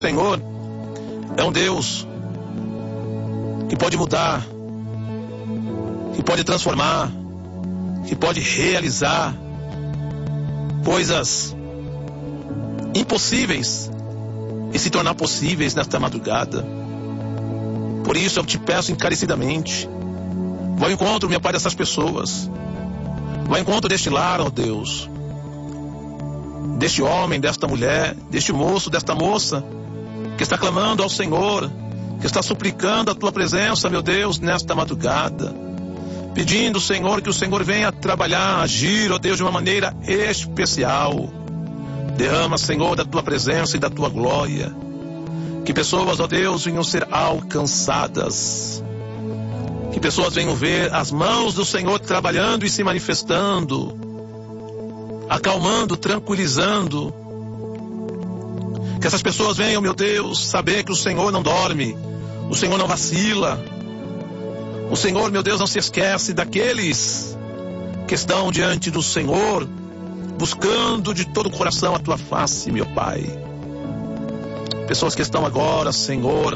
Senhor é um Deus que pode mudar, que pode transformar, que pode realizar coisas impossíveis e se tornar possíveis nesta madrugada. Por isso eu te peço encarecidamente, vai ao encontro, meu Pai, dessas pessoas, vai ao encontro deste lar, ó Deus, deste homem, desta mulher, deste moço, desta moça, que está clamando ao Senhor, que está suplicando a tua presença, meu Deus, nesta madrugada, pedindo, Senhor, que o Senhor venha trabalhar, agir, ó Deus, de uma maneira especial. Derrama, Senhor, da tua presença e da tua glória, que pessoas, ó Deus, venham ser alcançadas, que pessoas venham ver as mãos do Senhor trabalhando e se manifestando, acalmando, tranquilizando, que essas pessoas venham, meu Deus, saber que o Senhor não dorme, o Senhor não vacila, o Senhor, meu Deus, não se esquece daqueles que estão diante do Senhor, buscando de todo o coração a tua face, meu Pai. Pessoas que estão agora, Senhor,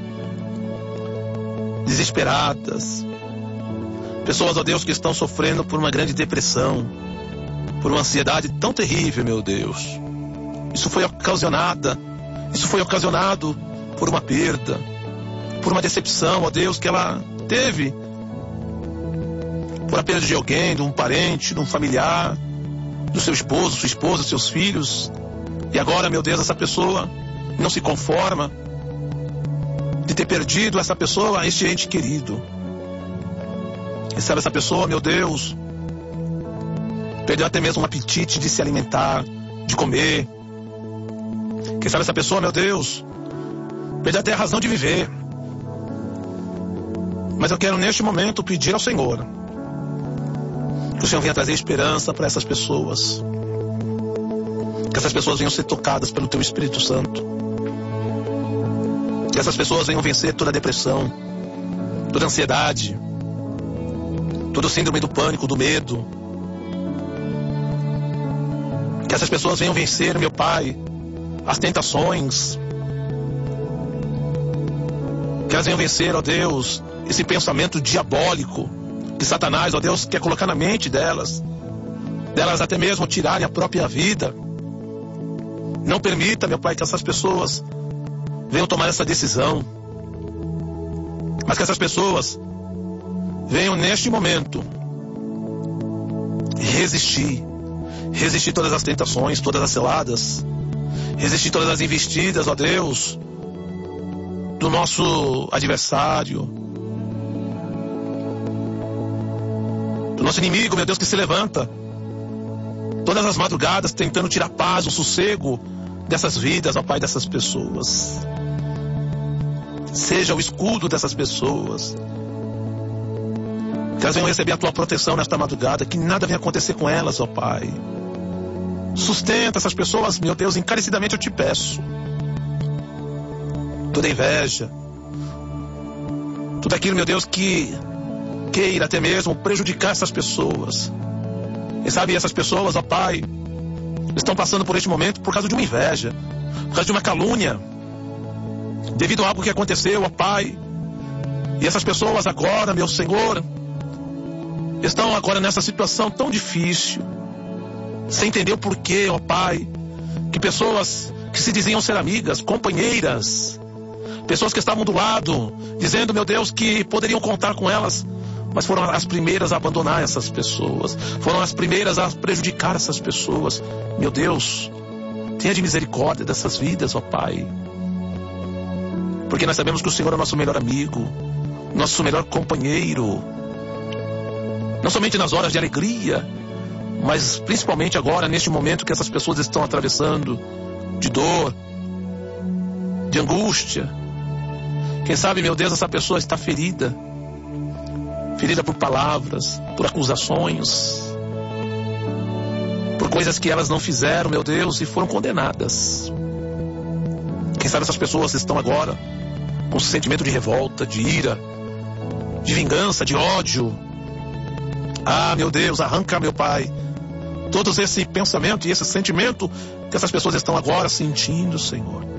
desesperadas. Pessoas, ó Deus, que estão sofrendo por uma grande depressão, por uma ansiedade tão terrível, meu Deus. Isso foi ocasionado por uma perda, por uma decepção, ó Deus, que ela teve, por a perda de alguém, de um parente, de um familiar, do seu esposo, sua esposa, seus filhos. E agora, meu Deus, essa pessoa não se conforma de ter perdido essa pessoa, este ente querido. E sabe, essa pessoa, meu Deus, perdeu até mesmo um apetite de se alimentar, de comer. Quem sabe essa pessoa, meu Deus, perdeu até a razão de viver. Mas eu quero neste momento pedir ao Senhor que o Senhor venha trazer esperança para essas pessoas, que essas pessoas venham ser tocadas pelo teu Espírito Santo, que essas pessoas venham vencer toda a depressão, toda a ansiedade, todo o síndrome do pânico, do medo, que essas pessoas venham vencer, meu Pai, as tentações, que elas venham vencer, ó Deus, esse pensamento diabólico que Satanás, ó Deus, quer colocar na mente delas até mesmo tirarem a própria vida. Não permita, meu Pai, que essas pessoas venham tomar essa decisão, mas que essas pessoas venham neste momento resistir todas as tentações, todas as ciladas, resistir todas as investidas, ó Deus, do nosso adversário, do nosso inimigo, meu Deus, que se levanta todas as madrugadas tentando tirar paz, o sossego dessas vidas, ó Pai, dessas pessoas. Seja o escudo dessas pessoas, que elas venham receber a tua proteção nesta madrugada, que nada venha acontecer com elas, ó Pai. Sustenta essas pessoas, meu Deus, encarecidamente eu te peço. Toda inveja, tudo aquilo, meu Deus, que queira até mesmo prejudicar essas pessoas. E sabe, essas pessoas, ó Pai, estão passando por este momento por causa de uma inveja, por causa de uma calúnia, devido a algo que aconteceu, ó Pai. E essas pessoas agora, meu Senhor, estão agora nessa situação tão difícil, sem entender o porquê, ó Pai, que pessoas que se diziam ser amigas, companheiras, pessoas que estavam do lado, dizendo, meu Deus, que poderiam contar com elas, mas foram as primeiras a abandonar essas pessoas, foram as primeiras a prejudicar essas pessoas. Meu Deus, tenha de misericórdia dessas vidas, ó Pai, porque nós sabemos que o Senhor é o nosso melhor amigo, nosso melhor companheiro, não somente nas horas de alegria, mas principalmente agora, neste momento que essas pessoas estão atravessando de dor, de angústia. Quem sabe, meu Deus, essa pessoa está ferida por palavras, por acusações, por coisas que elas não fizeram, meu Deus, e foram condenadas. Quem sabe essas pessoas estão agora com sentimento de revolta, de ira, de vingança, de ódio. Ah, meu Deus, arranca, meu Pai, todos esse pensamento e esse sentimento que essas pessoas estão agora sentindo, Senhor.